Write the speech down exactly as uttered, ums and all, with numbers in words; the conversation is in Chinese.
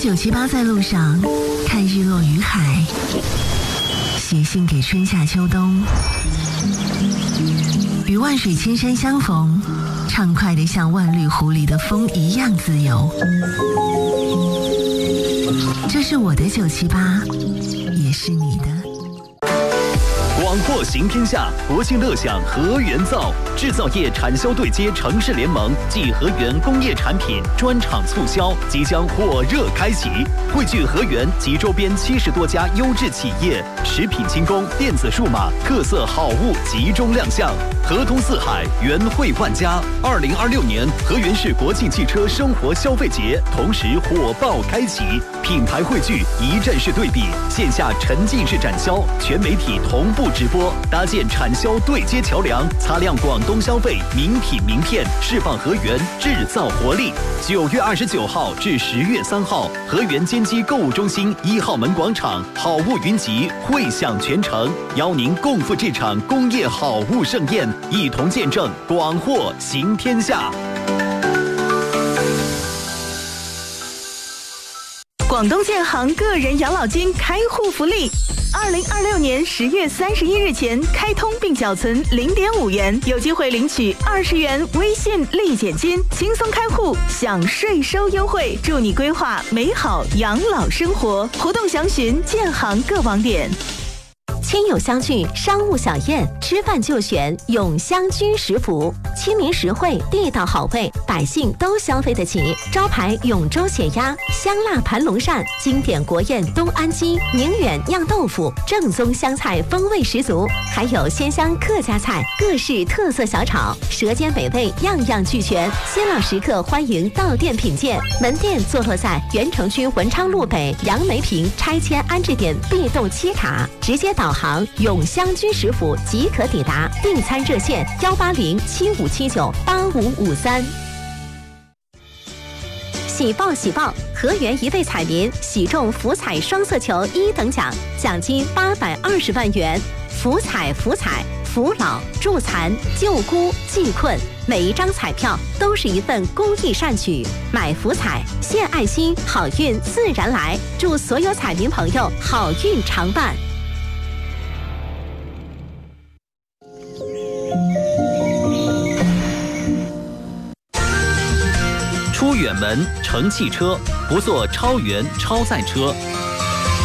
九七八在路上，看日落于海，写信给春夏秋冬，与万水千山相逢，畅快的像万绿湖里的风一样自由。这是我的九七八，也是你的。 广货行天下，国庆乐享和源造制造业产销对接城市联盟暨和源工业产品专场促销即将火热开启，汇聚和源及周边七十多家优质企业，食品轻工、电子数码特色好物集中亮相，合通四海，源汇万家。二零二六年和源市国庆汽车生活消费节同时火爆开启，品牌汇聚，一站式对比，线下沉浸式展销，全媒体同步直播，搭建产销对接桥梁，擦亮广东消费名品名片，释放和源制造活力。九月二十九号至十月三号，和源坚基购物中心一号门广场，好物云集，汇享全城，邀您共赴这场工业好物盛宴，一同见证广货行天下。 广东建行个人养老金开户福利，二零二六年十月三十一日前开通并缴存零点五元，有机会领取二十元微信立减金，轻松开户享税收优惠，助你规划美好养老生活。活动详询建行各网点。 亲友相聚，商务小宴，吃饭就选永香居食府，亲民实惠，地道好味，百姓都消费得起。招牌永州血鸭、香辣盘龙鳝，经典国宴东安鸡、宁远酿豆腐，正宗湘菜风味十足，还有鲜香客家菜，各式特色小炒，舌尖美味，样样俱全。新老食客欢迎到店品鉴，门店坐落在原城区文昌路北杨梅坪拆迁安置点 B 栋七卡，直接导航永香居食府即可抵达，订餐热线幺八零七五七九八五五三。喜报喜报！和源一位彩民喜中福彩双色球一等奖，奖金八百二十万元。福彩福彩，扶老助残救孤济困，每一张彩票都是一份公益善举。买福彩献爱心，好运自然来。祝所有彩民朋友好运常伴。 出远门乘汽车，不坐超员超载车，